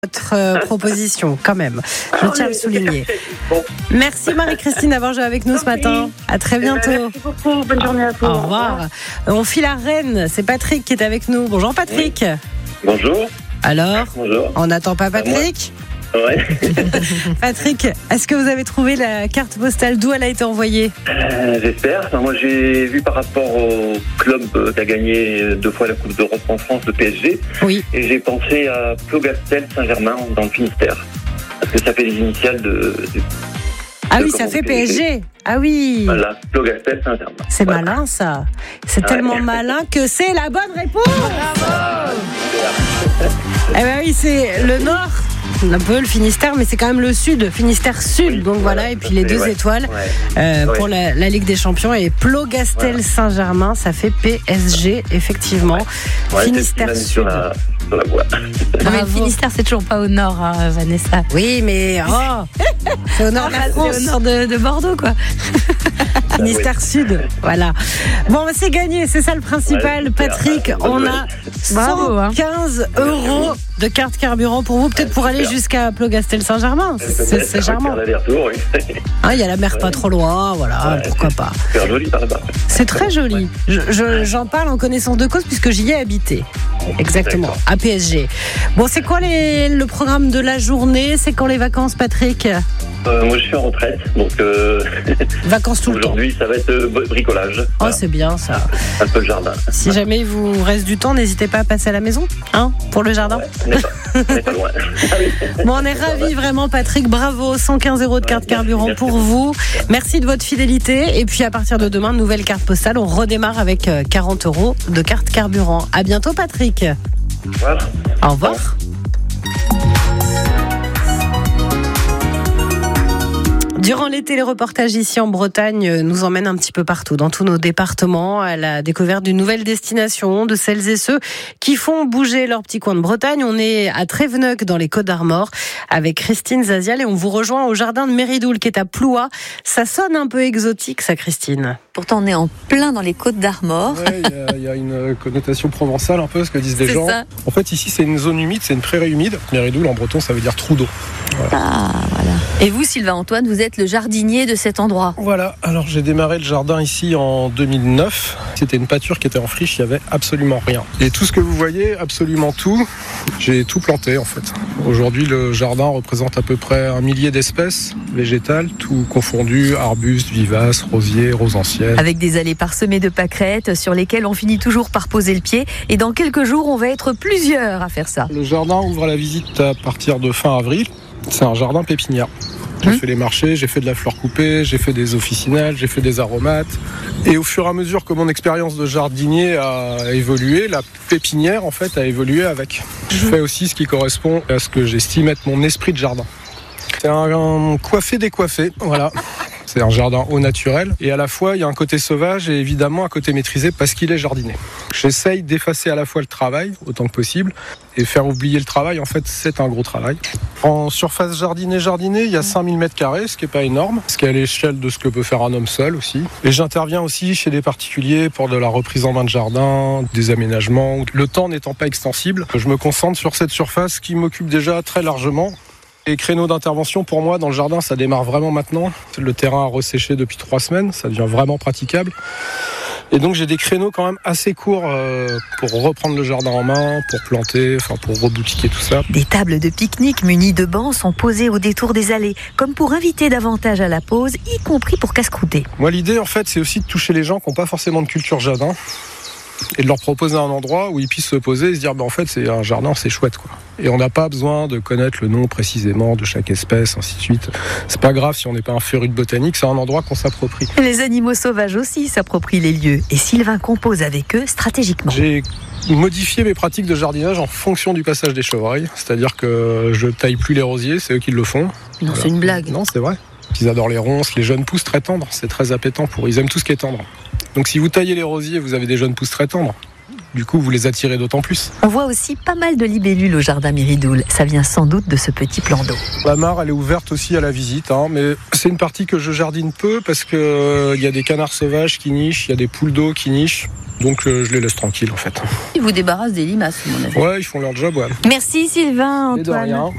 Votre proposition, quand même. Je tiens à le souligner. Merci Marie-Christine d'avoir joué avec nous ce matin. À très bientôt. Merci beaucoup. Bonne journée à tous. Au revoir. On file à Rennes. C'est Patrick qui est avec nous. Bonjour Patrick. Bonjour. Alors, Bonjour. on n'attend pas Patrick ? Ouais. Patrick, est-ce que vous avez trouvé la carte postale d'où elle a été envoyée ? J'espère. Enfin, moi, j'ai vu par rapport au club qui a gagné 2 fois la Coupe d'Europe en France, le PSG. Oui. Et j'ai pensé à Plogastel Saint-Germain dans le Finistère. Parce que ça fait les initiales de Ah oui, ça fait PSG. Ah oui. Voilà, Plogastel Saint-Germain. C'est Voilà. malin ça. C'est tellement malin que c'est la bonne réponse. Bravo. Eh ben oui, c'est le Nord. Un peu le Finistère, mais c'est quand même le Sud, Finistère Sud. Oui, donc voilà, et puis les 2 étoiles pour la Ligue des Champions. Et Plogastel Saint-Germain, ça fait PSG, effectivement. Finistère Sud. Sur la voie. Non, mais le Finistère, c'est toujours pas au nord, hein, Vanessa. Oui, mais c'est au nord de la France. C'est au nord de Bordeaux, quoi. Finistère Sud, voilà. Bon, c'est gagné, c'est ça le principal. Ouais, Patrick, on a Bravo, hein. 115 € de carte carburant pour vous, peut-être pour aller jusqu'à Plogastel Saint-Germain. C'est charmant. Il y a la mer pas trop loin, voilà, pourquoi pas. C'est super joli par là-bas. C'est très joli. J'en parle en connaissance de cause puisque j'y ai habité. Exactement, D'accord. à PSG. Bon, c'est quoi le programme de la journée ? C'est quand les vacances, Patrick ? Moi, je suis en retraite, donc Vacances tout le temps. aujourd'hui, ça va être bricolage. Oh, Voilà. c'est bien ça. Un peu le jardin. Si jamais il vous reste du temps, n'hésitez pas à passer à la maison, hein, pour le jardin. Ouais, on n'est pas loin. Bon, on est ravis vraiment, Patrick. Bravo, 115 € de carte carburant merci. pour vous. Merci de votre fidélité. Et puis à partir de demain, nouvelle carte postale. On redémarre avec 40 € de carte carburant. À bientôt, Patrick. Voilà. Au revoir. Durant l'été, les reportages ici en Bretagne nous emmènent un petit peu partout, dans tous nos départements, à la découverte d'une nouvelle destination, de celles et ceux qui font bouger leur petit coin de Bretagne. On est à Tréveneuc, dans les Côtes-d'Armor, avec Christine Zazial, et on vous rejoint au jardin de Méridoul, qui est à Plouat. Ça sonne un peu exotique, ça, Christine. Pourtant, on est en plein dans les Côtes-d'Armor. Ouais, il y a une connotation provençale un peu, ce que disent les C'est gens. ça. En fait, ici, c'est une zone humide, c'est une prairie humide. Méridoul, en breton, ça veut dire trou d'eau. Ah, voilà. Et vous, Sylvain Antoine, vous êtes le jardinier de cet endroit. Voilà, alors j'ai démarré le jardin ici en 2009. C'était une pâture qui était en friche, il n'y avait absolument rien. Et tout ce que vous voyez, absolument tout, j'ai tout planté en fait. Aujourd'hui, le jardin représente à peu près 1 millier d'espèces végétales, tout confondu, arbustes, vivaces, rosiers, roses anciennes. Avec des allées parsemées de pâquerettes sur lesquelles on finit toujours par poser le pied. Et dans quelques jours, on va être plusieurs à faire ça. Le jardin ouvre à la visite à partir de fin avril. C'est un jardin pépinière. J'ai fait les marchés, j'ai fait de la fleur coupée, j'ai fait des officinales, j'ai fait des aromates. Et au fur et à mesure que mon expérience de jardinier a évolué, la pépinière en fait a évolué avec. Je fais aussi ce qui correspond à ce que j'estime être mon esprit de jardin. C'est un coiffé décoiffé, voilà. C'est un jardin au naturel et à la fois il y a un côté sauvage et évidemment un côté maîtrisé parce qu'il est jardiné. J'essaye d'effacer à la fois le travail autant que possible et faire oublier le travail, en fait c'est un gros travail. En surface jardinée, il y a 5000 m², ce qui n'est pas énorme, ce qui est à l'échelle de ce que peut faire un homme seul aussi. Et j'interviens aussi chez des particuliers pour de la reprise en main de jardin, des aménagements. Le temps n'étant pas extensible, je me concentre sur cette surface qui m'occupe déjà très largement. Les créneaux d'intervention pour moi dans le jardin, ça démarre vraiment maintenant. Le terrain a resséché depuis 3 semaines, ça devient vraiment praticable. Et donc j'ai des créneaux quand même assez courts pour reprendre le jardin en main, pour planter, pour reboutiquer tout ça. Des tables de pique-nique munies de bancs sont posées au détour des allées, comme pour inviter davantage à la pause, y compris pour casse-croûter. Moi l'idée en fait c'est aussi de toucher les gens qui n'ont pas forcément de culture jardin et de leur proposer un endroit où ils puissent se poser et se dire en fait c'est un jardin, c'est chouette quoi. Et on n'a pas besoin de connaître le nom précisément de chaque espèce, ainsi de suite. C'est pas grave si on n'est pas un féru de botanique, c'est un endroit qu'on s'approprie. Les animaux sauvages aussi s'approprient les lieux et Sylvain compose avec eux stratégiquement. J'ai modifié mes pratiques de jardinage en fonction du passage des chevreuils, c'est-à-dire que je taille plus les rosiers, c'est eux qui le font. Non, Voilà. c'est une blague. Non, c'est vrai. Ils adorent les ronces, les jeunes pousses très tendres, c'est très appétant pour eux. Ils aiment tout ce qui est tendre. Donc si vous taillez les rosiers, vous avez des jeunes pousses très tendres. Du coup, vous les attirez d'autant plus. On voit aussi pas mal de libellules au jardin Méridoul. Ça vient sans doute de ce petit plan d'eau. La mare, elle est ouverte aussi à la visite, mais c'est une partie que je jardine peu parce que y a des canards sauvages qui nichent, il y a des poules d'eau qui nichent. Donc je les laisse tranquilles en fait. Ils vous débarrassent des limaces, à mon avis. Ouais, ils font leur job, ouais. Merci Sylvain Et de Antoine. rien.